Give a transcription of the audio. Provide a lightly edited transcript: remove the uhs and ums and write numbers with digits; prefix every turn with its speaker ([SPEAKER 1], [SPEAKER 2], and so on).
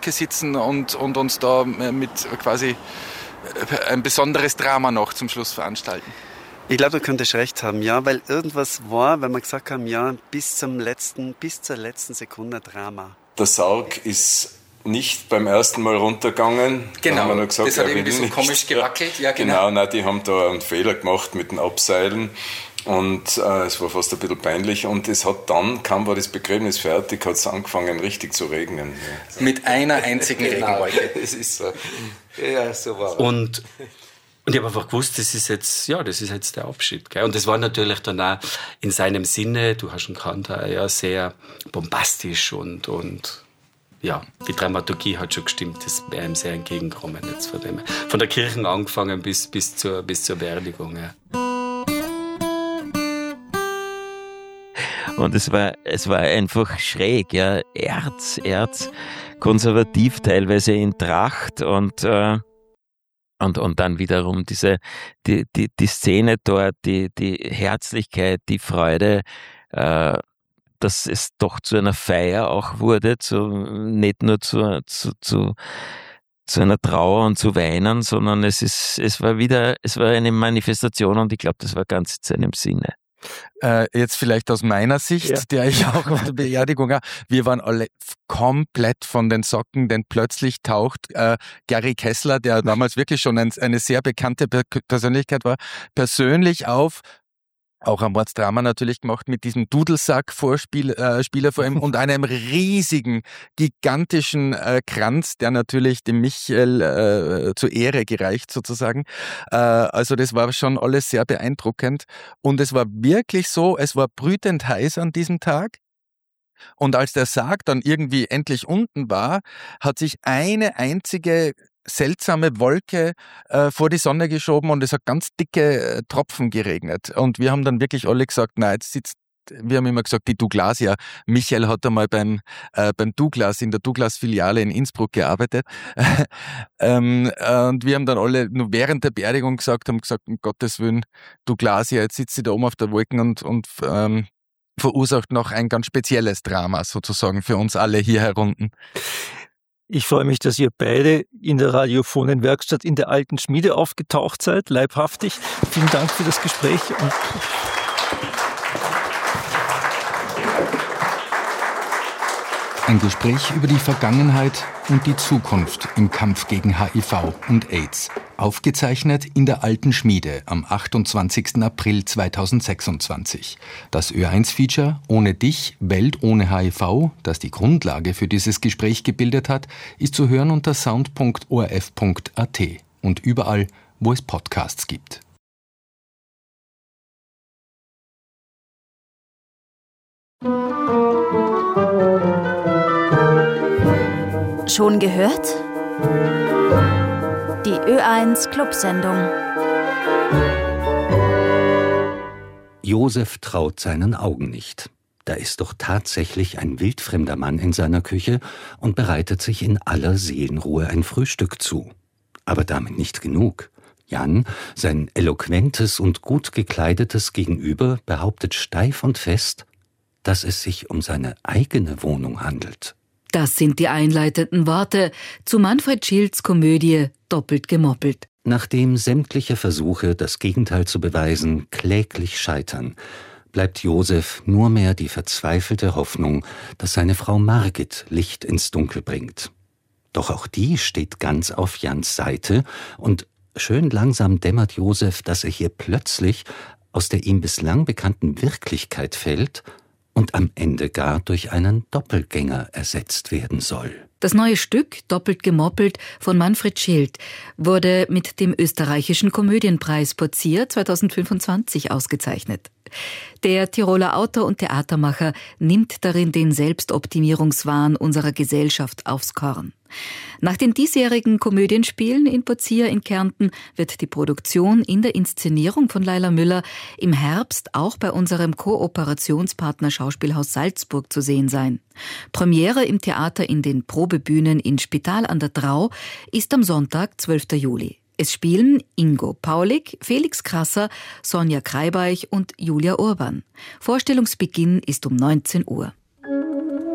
[SPEAKER 1] Wolke sitzen und uns da mit quasi ein besonderes Drama noch zum Schluss veranstalten.
[SPEAKER 2] Ich glaube, du könntest recht haben, ja, weil irgendwas war, weil wir gesagt haben, ja, bis zur letzten Sekunde Drama.
[SPEAKER 3] Der Sarg ist nicht beim ersten Mal runtergegangen.
[SPEAKER 1] Genau,
[SPEAKER 3] da haben wir noch gesagt,
[SPEAKER 1] das hat irgendwie so komisch gewackelt. Ja, genau.
[SPEAKER 3] Nein, die haben da einen Fehler gemacht mit den Abseilen und es war fast ein bisschen peinlich und es hat dann, kaum war das Begräbnis fertig, hat es angefangen richtig zu regnen. Ja.
[SPEAKER 1] Mit einer einzigen Regenwolke.
[SPEAKER 3] Das ist so. Ja, so war es.
[SPEAKER 4] Und ich habe einfach gewusst, das ist jetzt der Abschied. Gell? Und das war natürlich dann auch in seinem Sinne, du hast ihn gekannt, ja, sehr bombastisch und ja, die Dramaturgie hat schon gestimmt, das wäre ihm sehr entgegengekommen jetzt von der Kirche angefangen bis zur Beerdigung. Ja.
[SPEAKER 5] Und es war einfach schräg, ja, Erz, konservativ teilweise in Tracht und dann wiederum die Szene dort, die Herzlichkeit, die Freude, dass es doch zu einer Feier auch wurde, nicht nur zu einer Trauer und zu weinen, sondern es war eine Manifestation und ich glaube, das war ganz in seinem Sinne.
[SPEAKER 1] Jetzt vielleicht aus meiner Sicht, der ich auch auf der Beerdigung war, wir waren alle komplett von den Socken, denn plötzlich taucht Gary Kessler, der damals wirklich schon eine sehr bekannte Persönlichkeit war, persönlich auf, auch am Mordsdrama natürlich gemacht, mit diesem Dudelsack-Spieler vor ihm und einem riesigen, gigantischen Kranz, der natürlich dem Michael zur Ehre gereicht sozusagen. Also das war schon alles sehr beeindruckend und es war wirklich so, es war brütend heiß an diesem Tag. Und als der Sarg dann irgendwie endlich unten war, hat sich eine einzige seltsame Wolke vor die Sonne geschoben und es hat ganz dicke Tropfen geregnet. Und wir haben dann wirklich alle gesagt, wir haben immer gesagt, die Douglasia. Michael hat einmal beim Douglas, in der Douglas-Filiale in Innsbruck gearbeitet. Und wir haben dann alle nur während der Beerdigung gesagt, um Gottes Willen, Douglasia, jetzt sitzt sie da oben auf der Wolke und verursacht noch ein ganz spezielles Drama sozusagen für uns alle hier herunten.
[SPEAKER 6] Ich freue mich, dass ihr beide in der radiophonen Werkstatt in der alten Schmiede aufgetaucht seid, leibhaftig. Vielen Dank für das Gespräch.
[SPEAKER 7] Ein Gespräch über die Vergangenheit und die Zukunft im Kampf gegen HIV und AIDS. Aufgezeichnet in der Alten Schmiede am 28. April 2026. Das Ö1-Feature Ohne dich, Welt ohne HIV, das die Grundlage für dieses Gespräch gebildet hat, ist zu hören unter sound.orf.at und überall, wo es Podcasts gibt.
[SPEAKER 8] Schon gehört? Die Ö1 Clubsendung.
[SPEAKER 9] Josef traut seinen Augen nicht. Da ist doch tatsächlich ein wildfremder Mann in seiner Küche und bereitet sich in aller Seelenruhe ein Frühstück zu. Aber damit nicht genug. Jan, sein eloquentes und gut gekleidetes Gegenüber, behauptet steif und fest, dass es sich um seine eigene Wohnung handelt.
[SPEAKER 10] Das sind die einleitenden Worte zu Manfred Schilds Komödie Doppelt gemoppelt.
[SPEAKER 9] Nachdem sämtliche Versuche, das Gegenteil zu beweisen, kläglich scheitern, bleibt Josef nur mehr die verzweifelte Hoffnung, dass seine Frau Margit Licht ins Dunkel bringt. Doch auch die steht ganz auf Jans Seite und schön langsam dämmert Josef, dass er hier plötzlich aus der ihm bislang bekannten Wirklichkeit fällt und am Ende gar durch einen Doppelgänger ersetzt werden soll.
[SPEAKER 10] Das neue Stück, Doppelt gemoppelt, von Manfred Schild, wurde mit dem österreichischen Komödienpreis Pozier 2025 ausgezeichnet. Der Tiroler Autor und Theatermacher nimmt darin den Selbstoptimierungswahn unserer Gesellschaft aufs Korn. Nach den diesjährigen Komödienspielen in Pozier in Kärnten wird die Produktion in der Inszenierung von Laila Müller im Herbst auch bei unserem Kooperationspartner Schauspielhaus Salzburg zu sehen sein. Premiere im Theater in den Probebühnen in Spital an der Drau ist am Sonntag, 12. Juli. Es spielen Ingo Paulik, Felix Krasser, Sonja Kreibeich und Julia Urban. Vorstellungsbeginn ist um 19 Uhr.